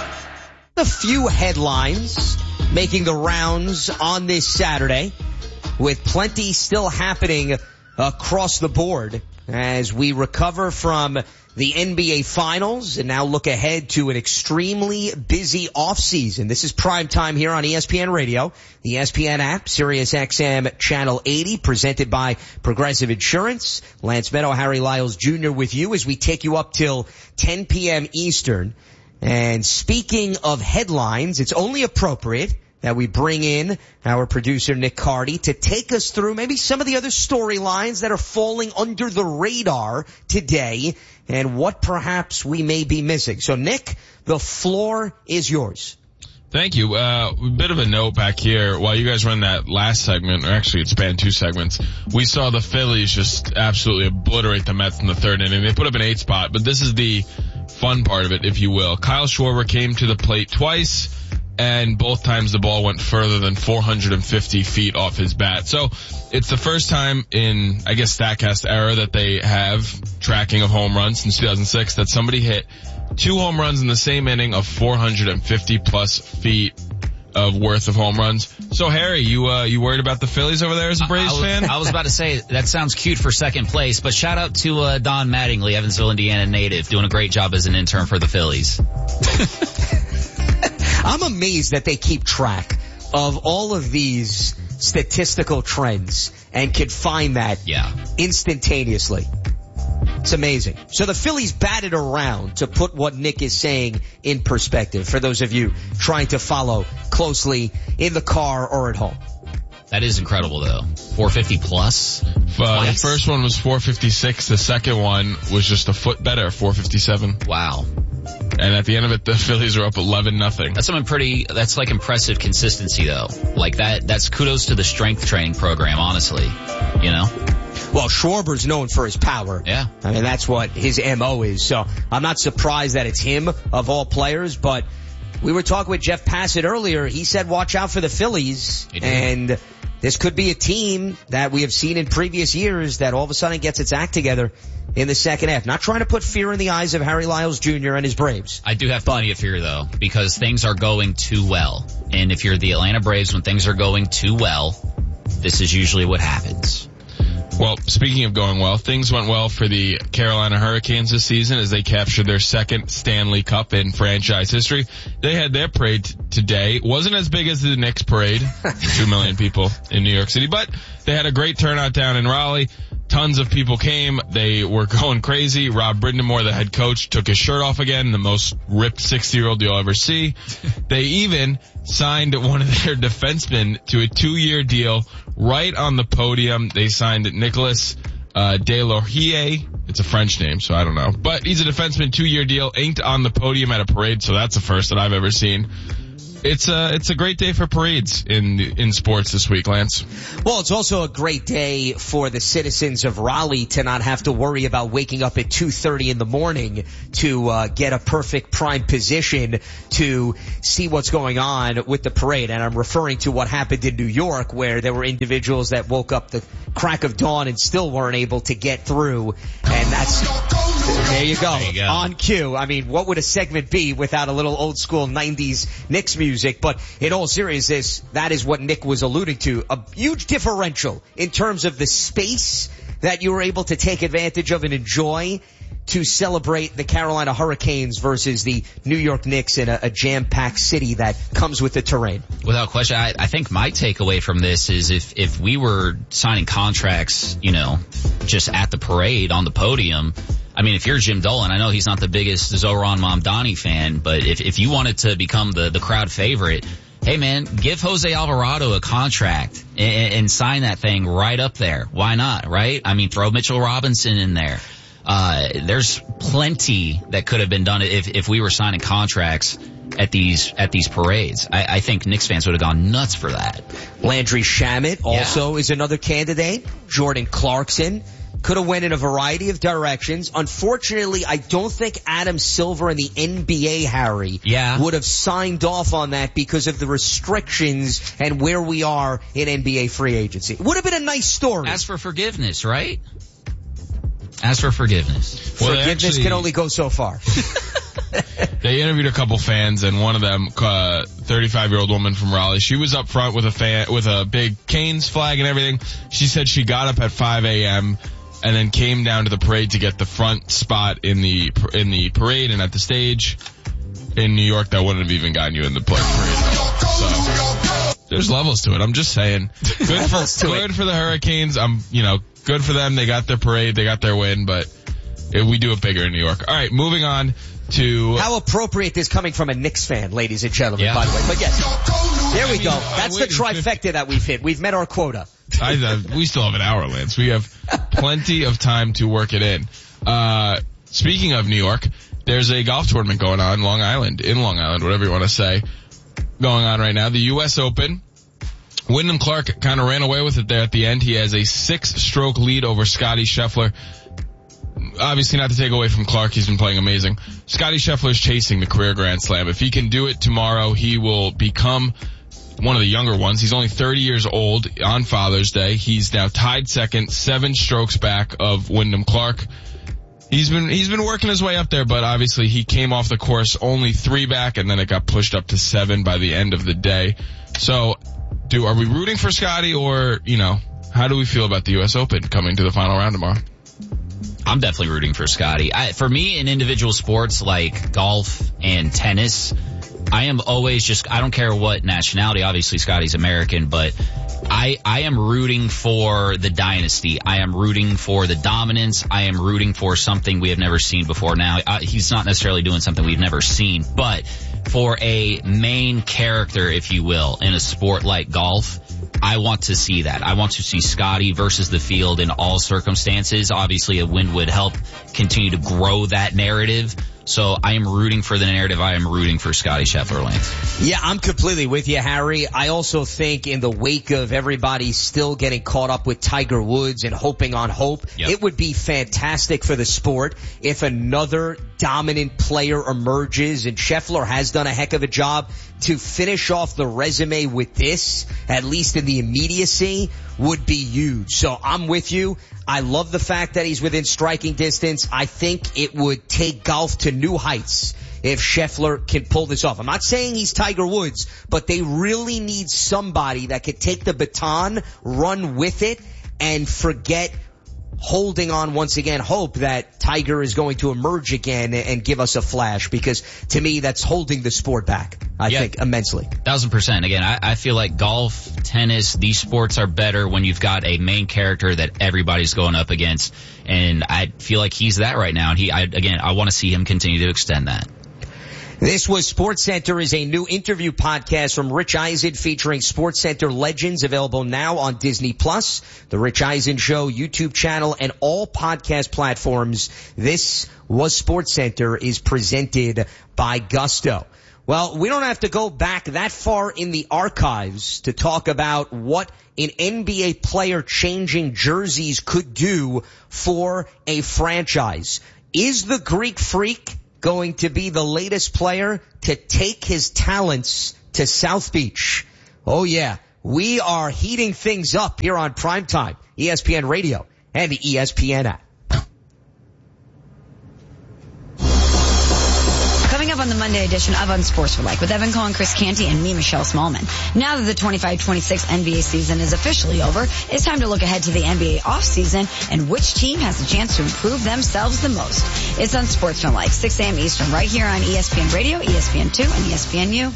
A few headlines making the rounds on this Saturday, with plenty still happening across the board as we recover from the N B A Finals and now look ahead to an extremely busy offseason. This is prime time here on E S P N Radio, the E S P N app, Sirius X M Channel eighty, presented by Progressive Insurance. Lance Meadow, Harry Lyles Junior with you as we take you up till ten p.m. Eastern. And speaking of headlines, it's only appropriate that we bring in our producer Nick Cardy to take us through maybe some of the other storylines that are falling under the radar today and what perhaps we may be missing. So Nick, the floor is yours. Thank you. Uh, a bit of a note back here. While you guys run that last segment, or actually it spanned two segments, we saw the Phillies just absolutely obliterate the Mets in the third inning. They put up an eight spot, but this is the fun part of it, if you will. Kyle Schwarber came to the plate twice, and both times the ball went further than four hundred fifty feet off his bat. So it's the first time in, I guess, StatCast era that they have tracking of home runs since two thousand six that somebody hit two home runs in the same inning of four hundred fifty plus feet of worth of home runs. So Harry, you uh you worried about the Phillies over there as a Braves I, I, fan? I was about to say that sounds cute for second place, but shout out to uh, Don Mattingly, Evansville, Indiana native, doing a great job as an intern for the Phillies. I'm amazed that they keep track of all of these statistical trends and can find that yeah. instantaneously. It's amazing. So the Phillies batted around to put what Nick is saying in perspective for those of you trying to follow closely in the car or at home. That is incredible though. four fifty plus. Uh, the first one was four fifty-six. The second one was just a foot better, four fifty-seven. Wow. And at the end of it, the Phillies are up eleven nothing. That's something pretty, that's like impressive consistency though. Like that, that's kudos to the strength training program, honestly. You know? Well, Schwarber's known for his power. Yeah. I mean, that's what his M O is. So I'm not surprised that it's him of all players, but we were talking with Jeff Passett earlier. He said watch out for the Phillies. And this could be a team that we have seen in previous years that all of a sudden gets its act together in the second half. Not trying to put fear in the eyes of Harry Lyles Junior and his Braves. I do have plenty of fear though, because things are going too well. And if you're the Atlanta Braves, when things are going too well, this is usually what happens. Well, speaking of going well, things went well for the Carolina Hurricanes this season as they captured their second Stanley Cup in franchise history. They had their parade t- today. Wasn't as big as the Knicks parade, two million people in New York City, but they had a great turnout down in Raleigh. Tons of people came. They were going crazy. Rob Brindamore, the head coach, took his shirt off again, the most ripped sixty-year-old you'll ever see. They even signed one of their defensemen to a two-year deal right on the podium. They signed Nicolas uh, Deslauriers. It's a French name, so I don't know. But he's a defenseman, two-year deal, inked on the podium at a parade, so that's the first that I've ever seen. It's a, it's a great day for parades in, in sports this week, Lance. Well, it's also a great day for the citizens of Raleigh to not have to worry about waking up at two thirty in the morning to uh, get a perfect prime position to see what's going on with the parade. And I'm referring to what happened in New York, where there were individuals that woke up the crack of dawn and still weren't able to get through. And that's, there you go, there you go. On cue. I mean, what would a segment be without a little old school nineties Knicks music? But in all seriousness, that is what Nick was alluding to. A huge differential in terms of the space that you were able to take advantage of and enjoy to celebrate the Carolina Hurricanes versus the New York Knicks in a, a jam-packed city that comes with the terrain. Without question, I, I think my takeaway from this is if, if we were signing contracts, you know, just at the parade on the podium, I mean, if you're Jim Dolan, I know he's not the biggest Zoran Mamdani fan, but if, if you wanted to become the, the crowd favorite, hey man, give Jose Alvarado a contract and, and sign that thing right up there. Why not, right? I mean, throw Mitchell Robinson in there. Uh, there's plenty that could have been done if, if we were signing contracts at these, at these parades. I, I think Knicks fans would have gone nuts for that. Landry Shamet also yeah. is another candidate. Jordan Clarkson could have went in a variety of directions. Unfortunately, I don't think Adam Silver and the N B A, Harry, yeah. would have signed off on that because of the restrictions and where we are in N B A free agency. It would have been a nice story. Ask for forgiveness, right? Ask for forgiveness. Well, forgiveness actually, can only go so far. They interviewed a couple fans, and one of them, uh, thirty-five-year-old woman from Raleigh, she was up front with a fan, with a big Canes flag and everything. She said she got up at five a.m., and then came down to the parade to get the front spot in the in the parade and at the stage. In New York, that wouldn't have even gotten you in the parade. So there's levels to it. I'm just saying. Good for good for the Hurricanes. I'm you know good for them. They got their parade. They got their win. But it, we do it bigger in New York. All right, moving on to how appropriate this coming from a Knicks fan, ladies and gentlemen. Yeah. By the way, but yes, there we go. That's the trifecta that we've hit. We've met our quota. I, uh, we still have an hour, Lance. We have plenty of time to work it in. Uh, speaking of New York, there's a golf tournament going on, Long Island, in Long Island, whatever you want to say, going on right now. The U S Open. Wyndham Clark kind of ran away with it there at the end. He has a six-stroke lead over Scottie Scheffler. Obviously not to take away from Clark, he's been playing amazing. Scottie Scheffler is chasing the career Grand Slam. If he can do it tomorrow, he will become one of the younger ones. He's only thirty years old on Father's Day. He's now tied second, seven strokes back of Wyndham Clark. He's been, he's been working his way up there, but obviously he came off the course only three back and then it got pushed up to seven by the end of the day. So, do, are we rooting for Scottie or, you know, how do we feel about the U S Open coming to the final round tomorrow? I'm definitely rooting for Scottie. I, for me, in individual sports like golf and tennis, I am always just, I don't care what nationality, obviously Scottie's American, but I, I am rooting for the dynasty. I am rooting for the dominance. I am rooting for something we have never seen before. Now, uh, he's not necessarily doing something we've never seen, but for a main character, if you will, in a sport like golf, I want to see that. I want to see Scottie versus the field in all circumstances. Obviously, a win would help continue to grow that narrative. So I am rooting for the narrative. I am rooting for Scottie Scheffler, Lance. Yeah, I'm completely with you, Harry. I also think in the wake of everybody still getting caught up with Tiger Woods and hoping on hope, yep. It would be fantastic for the sport if another dominant player emerges, and Scheffler has done a heck of a job to finish off the resume with this, at least in the immediacy, would be huge. So I'm with you. I love the fact that he's within striking distance. I think it would take golf to new heights if Scheffler can pull this off. I'm not saying he's Tiger Woods, but they really need somebody that could take the baton, run with it, and forget holding on once again, hope that Tiger is going to emerge again and give us a flash, because to me that's holding the sport back, I yeah, think, immensely. Thousand percent. Again, I, I feel like golf, tennis, these sports are better when you've got a main character that everybody's going up against, and I feel like he's that right now, and he, I, again, I want to see him continue to extend that. This was SportsCenter, is a new interview podcast from Rich Eisen featuring SportsCenter legends, available now on Disney Plus, the Rich Eisen Show YouTube channel, and all podcast platforms. This was SportsCenter is presented by Gusto. Well, we don't have to go back that far in the archives to talk about what an N B A player changing jerseys could do for a franchise. Is the Greek Freak going to be the latest player to take his talents to South Beach? Oh yeah, we are heating things up here on Primetime, E S P N Radio and the E S P N app. Coming up on the Monday edition of Unsportsmanlike with Evan Cohen, Chris Canty, and me, Michelle Smallman. Now that the twenty-five twenty-six N B A season is officially over, it's time to look ahead to the N B A offseason and which team has a chance to improve themselves the most. It's Unsportsmanlike, six a.m. Eastern, right here on E S P N Radio, E S P N two, and E S P N U.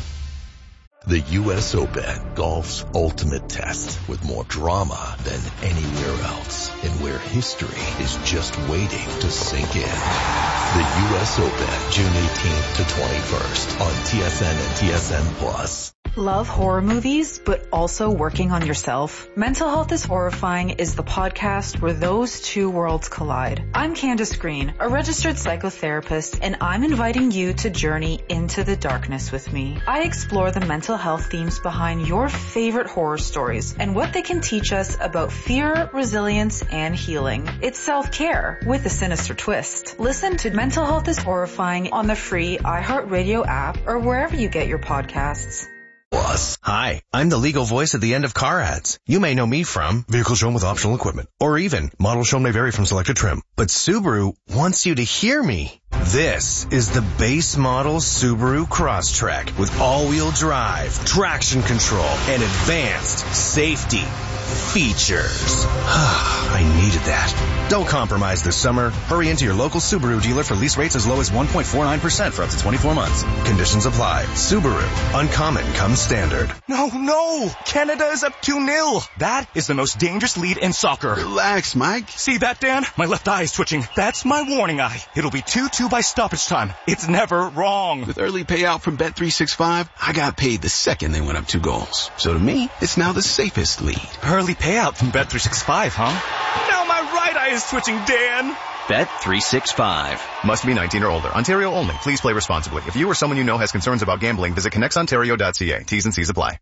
The U S Open, golf's ultimate test, with more drama than anywhere else, and where history is just waiting to sink in. The U S Open, June eighteenth to twenty-first on T S N and T S N Plus. Love horror movies, but also working on yourself? Mental Health is Horrifying is the podcast where those two worlds collide. I'm Candace Green, a registered psychotherapist, and I'm inviting you to journey into the darkness with me. I explore the mental health themes behind your favorite horror stories and what they can teach us about fear, resilience, and healing. It's self-care with a sinister twist. Listen to Mental Health is Horrifying on the free iHeartRadio app or wherever you get your podcasts. Plus. Hi, I'm the legal voice at the end of car ads. You may know me from vehicle shown with optional equipment, or even model shown may vary from selected trim. But Subaru wants you to hear me. This is the base model Subaru Crosstrek with all-wheel drive, traction control, and advanced safety features. I needed that. Don't compromise this summer. Hurry into your local Subaru dealer for lease rates as low as one point four nine percent for up to twenty-four months. Conditions apply. Subaru. Uncommon comes standard. No, no! Canada is up two nil. That is the most dangerous lead in soccer. Relax, Mike. See that, Dan? My left eye is twitching. That's my warning eye. It'll be two two by stoppage time. It's never wrong. With early payout from Bet three sixty-five, I got paid the second they went up two goals. So to me, it's now the safest lead. Early payout from Bet three sixty-five, huh? Now my right eye is twitching, Dan. Bet three sixty-five. Must be nineteen or older. Ontario only. Please play responsibly. If you or someone you know has concerns about gambling, visit connects ontario dot c a. T's and C's apply.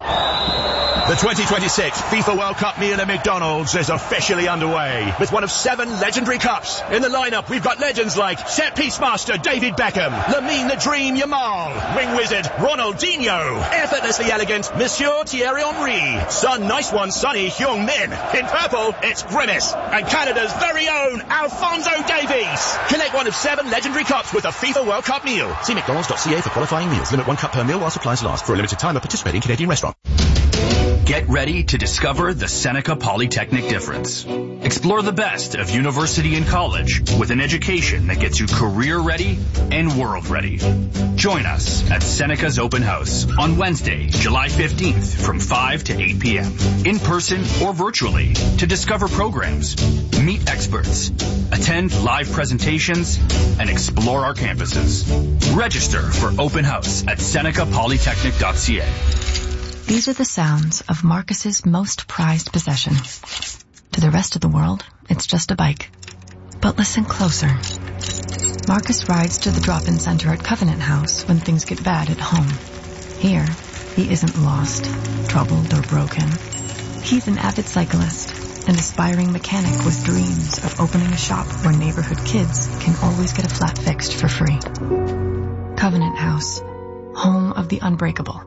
The twenty twenty-six FIFA World Cup meal at McDonald's is officially underway with one of seven legendary cups. In the lineup, we've got legends like Set Piece Master David Beckham, Lamine the Dream Yamal, Wing Wizard Ronaldinho, effortlessly elegant Monsieur Thierry Henry, Sun Nice One Sonny Heung-min. In purple, it's Grimace, and Canada's very own Alphonso Davies. Collect one of seven legendary cups with a FIFA World Cup meal. See mcdonalds dot c a for qualifying meals. Limit one cup per meal while supplies last. For a limited time at participating Canadian restaurant. Get ready to discover the Seneca Polytechnic difference. Explore the best of university and college with an education that gets you career ready and world ready. Join us at Seneca's Open House on Wednesday, July fifteenth from five to eight p.m. in person or virtually to discover programs, meet experts, attend live presentations, and explore our campuses. Register for Open House at seneca polytechnic dot c a. These are the sounds of Marcus's most prized possession. To the rest of the world, it's just a bike. But listen closer. Marcus rides to the drop-in center at Covenant House when things get bad at home. Here, he isn't lost, troubled, or broken. He's an avid cyclist, an aspiring mechanic with dreams of opening a shop where neighborhood kids can always get a flat fixed for free. Covenant House, home of the unbreakable.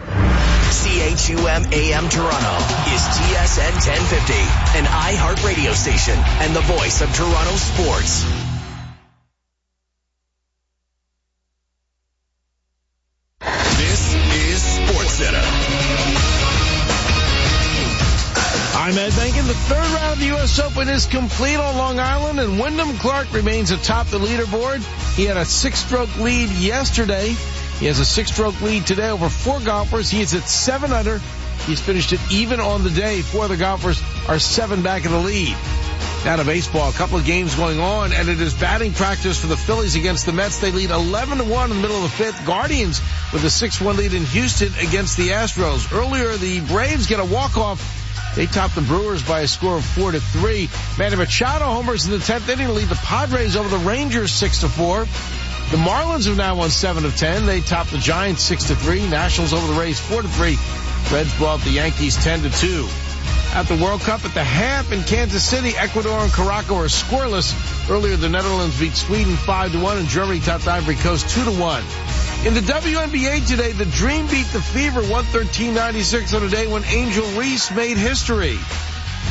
C H U M A M Toronto is T S N ten fifty, an iHeart radio station and the voice of Toronto sports. This is SportsCenter. I'm Ed Bank. Megan. The third round of the U S Open is complete on Long Island, and Wyndham Clark remains atop the leaderboard. He had a six-stroke lead yesterday. He has a six-stroke lead today over four golfers. He is at seven under. He's finished it even on the day. Four of the golfers are seven back in the lead. Now to baseball, a couple of games going on, and it is batting practice for the Phillies against the Mets. They lead eleven to one in the middle of the fifth. Guardians with a six one lead in Houston against the Astros. Earlier, the Braves get a walk-off. They topped the Brewers by a score of four to three. Manny Machado homers in the tenth inning to lead the Padres over the Rangers six to four. The Marlins have now won seven of ten. They top the Giants six to three. Nationals over the Rays four to three. Reds blow up the Yankees ten to two. At the World Cup at the half in Kansas City, Ecuador and Morocco are scoreless. Earlier, the Netherlands beat Sweden five to one, and Germany topped Ivory Coast two to one. In the W N B A today, the Dream beat the Fever one thirteen ninety-six on a day when Angel Reese made history.